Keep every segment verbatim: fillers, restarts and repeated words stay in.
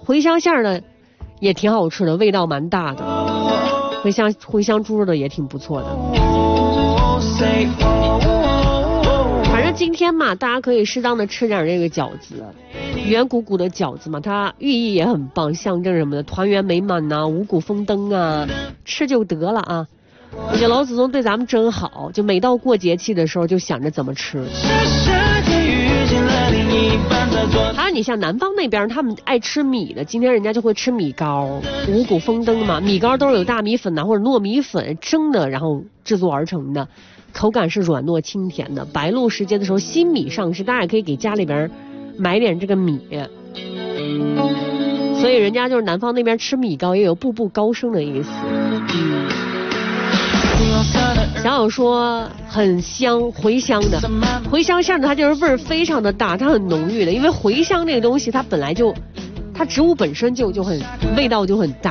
茴香馅儿的也挺好吃的，味道蛮大的。茴香茴香猪肉的也挺不错的。反正今天嘛，大家可以适当的吃点这个饺子，圆鼓鼓的饺子嘛，它寓意也很棒，象征什么的，团圆美满呐、啊，五谷丰登啊，吃就得了啊。而且老祖宗对咱们真好，就每到过节气的时候就想着怎么吃。还有你像南方那边他们爱吃米的，今天人家就会吃米糕，五谷丰登嘛，米糕都是有大米粉呐、啊、或者糯米粉蒸的，然后制作而成的，口感是软糯清甜的。白露时节的时候新米上市，大家也可以给家里边买点这个米，所以人家就是南方那边吃米糕也有步步高升的意思。嗯，小友说很香，茴香的茴香馅的它就是味儿非常的大，它很浓郁的，因为茴香这个东西它本来就它植物本身就就很味道就很大。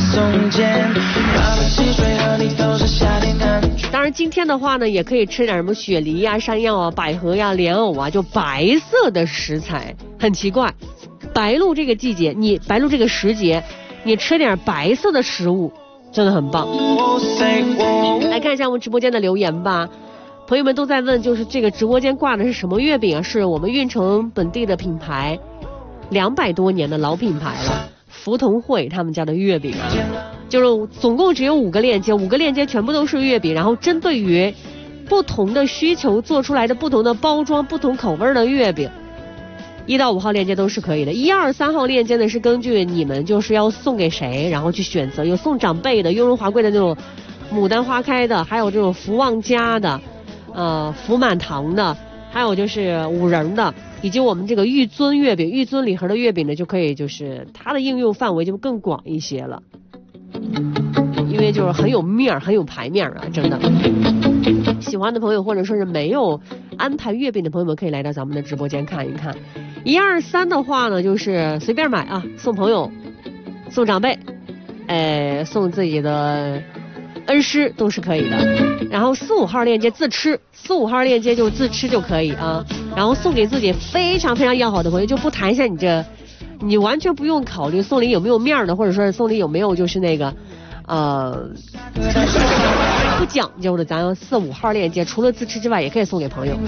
当然今天的话呢，也可以吃点什么雪梨呀、山药啊、百合呀、莲藕啊，就白色的食材。很奇怪，白露这个季节，你白露这个时节，你吃点白色的食物，真的很棒。来看一下我们直播间的留言吧，朋友们都在问，就是这个直播间挂的是什么月饼啊？是我们运城本地的品牌，两百多年的老品牌了，福同会他们家的月饼啊，就是总共只有五个链接，五个链接全部都是月饼，然后针对于不同的需求做出来的不同的包装、不同口味的月饼。一到五号链接都是可以的，一二三号链接呢是根据你们就是要送给谁，然后去选择，有送长辈的、雍容华贵的那种牡丹花开的，还有这种福旺家的、呃福满堂的，还有就是五仁的，以及我们这个玉尊月饼、玉尊礼盒的月饼呢，就可以就是它的应用范围就更广一些了，因为就是很有面很有排面啊，真的。喜欢的朋友或者说是没有安排月饼的朋友们，可以来到咱们的直播间看一看。一二三的话呢，就是随便买啊，送朋友、送长辈，呃，送自己的恩师都是可以的。然后四五号链接自吃，四五号链接就自吃就可以啊。然后送给自己非常非常要好的朋友，就不谈一下你这，你完全不用考虑送礼有没有面的，或者说是送礼有没有就是那个。呃，不讲究的，咱四五号链接除了自吃之外，也可以送给朋友。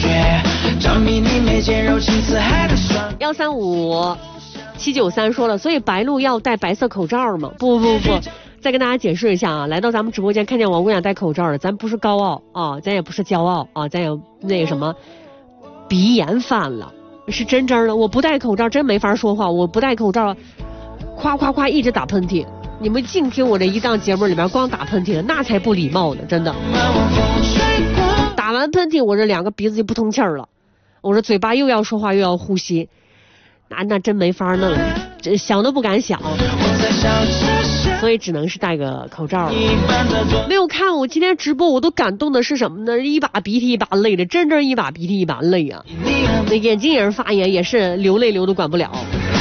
幺三五七九三说了，所以白露要戴白色口罩吗？不不不，再跟大家解释一下啊，来到咱们直播间看见王姑娘戴口罩的，咱不是高傲啊，咱也不是骄傲啊，咱也那个什么鼻炎犯了，是真真的，我不戴口罩真没法说话，我不戴口罩，夸夸夸一直打喷嚏。你们净听我这一档节目里面光打喷嚏的，那才不礼貌呢，真的。打完喷嚏，我这两个鼻子就不通气儿了，我这嘴巴又要说话又要呼吸，那那真没法弄，这想都不敢想，所以只能是戴个口罩了。没有看我今天直播，我都感动的是什么呢？一把鼻涕一把泪的，真正一把鼻涕一把泪啊！那眼睛也是发炎，也是流泪流都管不了。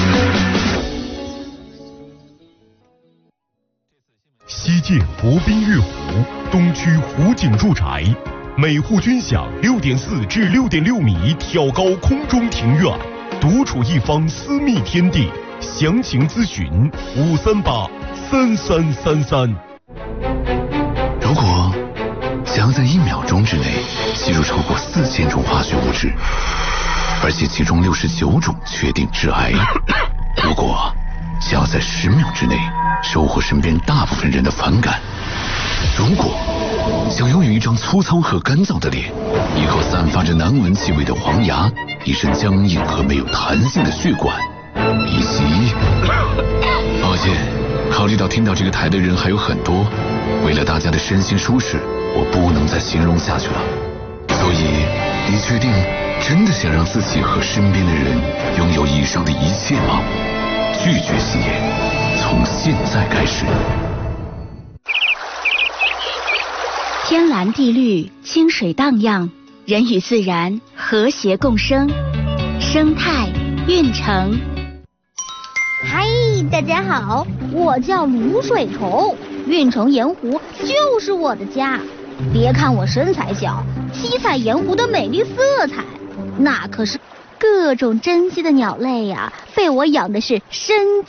西晋国宾乐湖东区湖景住宅，每户均享六点四至六点六米挑高空中庭院，独处一方私密天地。详情咨询五三八三三三三。 如果想要在一秒钟之内吸入超过四千种化学物质，而且其中六十九种确定致癌，如果想要在十秒之内收获身边大部分人的反感，如果想拥有一张粗糙和干燥的脸，一口散发着难闻气味的黄牙，一身僵硬和没有弹性的血管，以及……抱歉，考虑到听到这个台的人还有很多，为了大家的身心舒适，我不能再形容下去了。所以，你确定真的想让自己和身边的人拥有以上的一切吗？拒绝吸烟，从现在开始。 天蓝地绿，清水荡漾，人与自然和谐共生，生态运城。 嗨，大家好，我叫卤水虫，运城盐湖就是我的家。别看我身材小，七彩盐湖的美丽色彩，那可是各种珍稀的鸟类呀、啊，被我养的是身